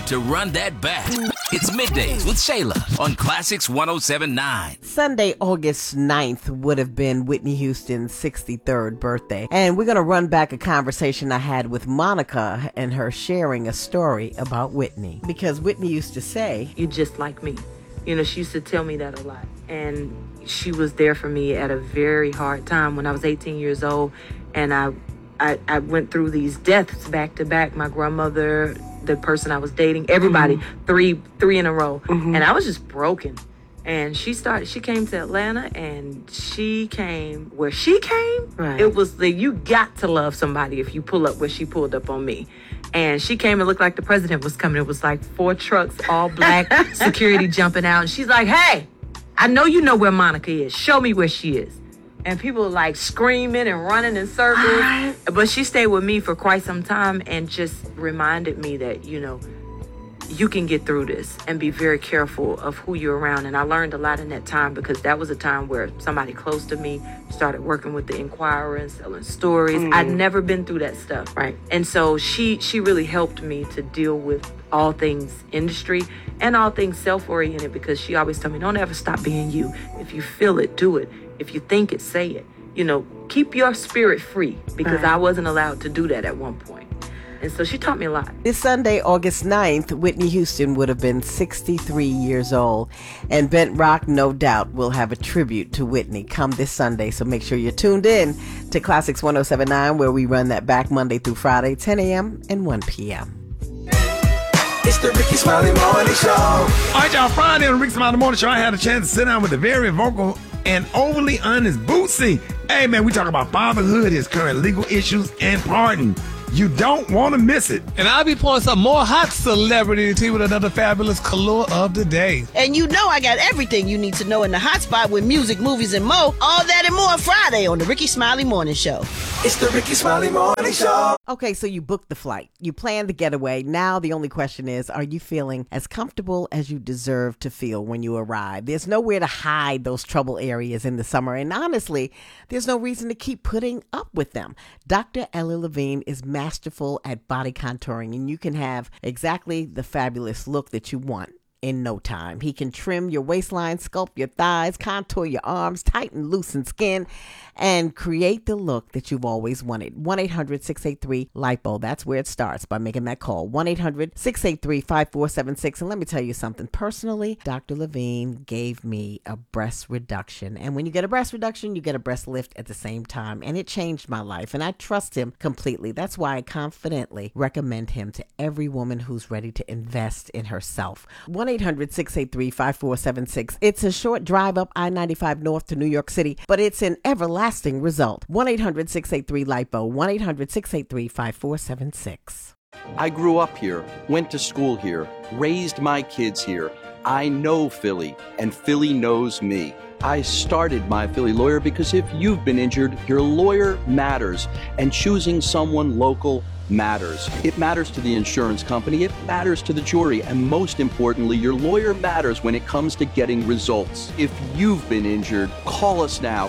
to run that back. It's Middays with Shayla on Classics 107.9. Sunday, August 9th would have been Whitney Houston's 63rd birthday. And we're going to run back a conversation I had with Monica and her sharing a story about Whitney. Because Whitney used to say, "You just like me." You know, she used to tell me that a lot. And she was there for me at a very hard time when I was 18 years old. And I went through these deaths back to back. My grandmother, the person I was dating, everybody, three in a row. And I was just broken. And she came to Atlanta, and she came where she came. Right. It was you got to love somebody if you pull up where she pulled up on me. And she came and looked like the president was coming. It was like 4 trucks, all black, security jumping out. And she's like, "Hey, I know you know where Monica is. Show me where she is." And people were like screaming and running in circles. But she stayed with me for quite some time and just reminded me that, you know, you can get through this and be very careful of who you're around. And I learned a lot in that time because that was a time where somebody close to me started working with the Inquirer and selling stories. I'd never been through that stuff. Right. And so she really helped me to deal with all things industry and all things self-oriented, because she always told me, don't ever stop being you. If you feel it, do it. If you think it, say it. You know, keep your spirit free, because I wasn't allowed to do that at one point. And so she taught me a lot. This Sunday, August 9th, Whitney Houston would have been 63 years old. And Bent Rock, no doubt, will have a tribute to Whitney come this Sunday. So make sure you're tuned in to Classics 107.9, where we run that back Monday through Friday, 10 a.m. and 1 p.m. It's the Ricky Smiley Morning Show. All right, y'all. Friday on the Ricky Smiley Morning Show, I had a chance to sit down with the very vocal and overly honest Bootsy. Hey, man, we talk about fatherhood, his current legal issues, and pardon. You don't want to miss it. And I'll be pouring some more hot celebrity tea with another fabulous color of the day. And you know I got everything you need to know in the hot spot with music, movies, and more. All that and more Friday on the Ricky Smiley Morning Show. It's the Ricky Smiley Morning Show. Okay, so you booked the flight. You planned the getaway. Now the only question is, are you feeling as comfortable as you deserve to feel when you arrive? There's nowhere to hide those trouble areas in the summer. And honestly, there's no reason to keep putting up with them. Dr. Ellie Levine is masterful at body contouring, and you can have exactly the fabulous look that you want in no time. He can trim your waistline, sculpt your thighs, contour your arms, tighten, loosen skin, and create the look that you've always wanted. 1-800-683-LIPO. That's where it starts, by making that call. 1-800-683-5476. And let me tell you something. Personally, Dr. Levine gave me a breast reduction. And when you get a breast reduction, you get a breast lift at the same time. And it changed my life. And I trust him completely. That's why I confidently recommend him to every woman who's ready to invest in herself. 1-800-683-5476. It's a short drive up I-95 North to New York City, but it's an everlasting result. 1-800-683-LIPO. 1-800-683-5476. I grew up here, went to school here, raised my kids here. I know Philly, and Philly knows me. I started My Philly Lawyer because if you've been injured, your lawyer matters, and choosing someone local matters. It matters to the insurance company, it matters to the jury, and most importantly, your lawyer matters when it comes to getting results. If you've been injured, call us now,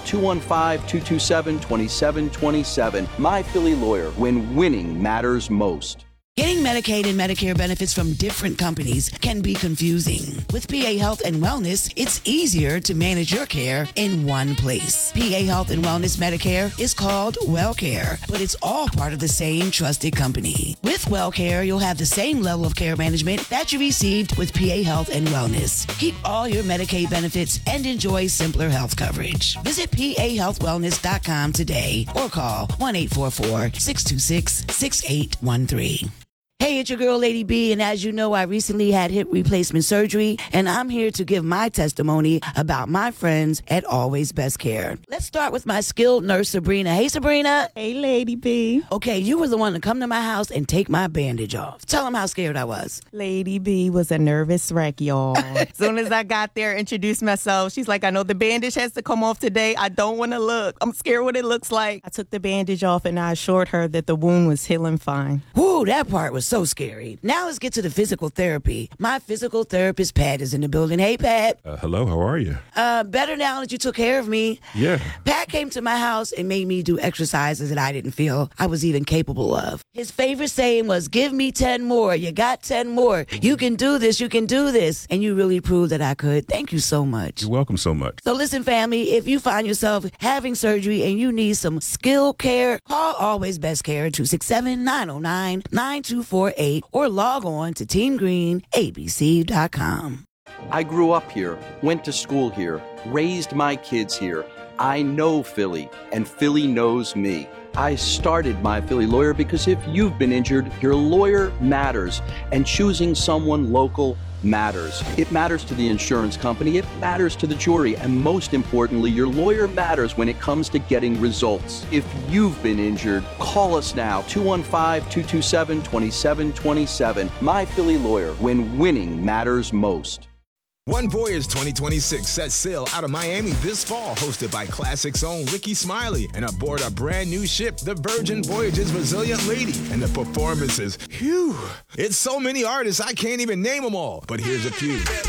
215-227-2727. My Philly Lawyer, when winning matters most. Getting Medicaid and Medicare benefits from different companies can be confusing. With PA Health and Wellness, it's easier to manage your care in one place. PA Health and Wellness Medicare is called WellCare, but it's all part of the same trusted company. With WellCare, you'll have the same level of care management that you received with PA Health and Wellness. Keep all your Medicaid benefits and enjoy simpler health coverage. Visit PAHealthWellness.com today or call 1-844-626-6813. Hey, it's your girl, Lady B, and as you know, I recently had hip replacement surgery, and I'm here to give my testimony about my friends at Always Best Care. Let's start with my skilled nurse, Sabrina. Hey, Sabrina. Hey, Lady B. Okay, you were the one to come to my house and take my bandage off. Tell them how scared I was. Lady B was a nervous wreck, y'all. As soon as I got there, introduced myself, she's like, I know the bandage has to come off today. I don't want to look. I'm scared what it looks like. I took the bandage off, and I assured her that the wound was healing fine. Woo, that part was So scary. Now let's get to the physical therapy. My physical therapist, Pat, is in the building. Hey, Pat. Hello, how are you? Better now that you took care of me. Yeah. Pat came to my house and made me do exercises that I didn't feel I was even capable of. His favorite saying was, give me 10 more. You got 10 more. You can do this. You can do this. And you really proved that I could. Thank you so much. You're welcome so much. So listen, family, if you find yourself having surgery and you need some skill care, call Always Best Care 267-909-9248 or log on to teamgreenabc.com. I grew up here, went to school here, raised my kids here. I know Philly, and Philly knows me. I started My Philly Lawyer because if you've been injured, your lawyer matters, and choosing someone local matters. It matters to the insurance company, it matters to the jury, and most importantly, your lawyer matters when it comes to getting results. If you've been injured, call us now, 215-227-2727. My Philly Lawyer, when winning matters most. One Voyage 2026 sets sail out of Miami this fall, hosted by Classic's own Ricky Smiley, and aboard a brand new ship, the Virgin Voyage's Resilient Lady. And the performances, phew, it's so many artists I can't even name them all, but here's a few.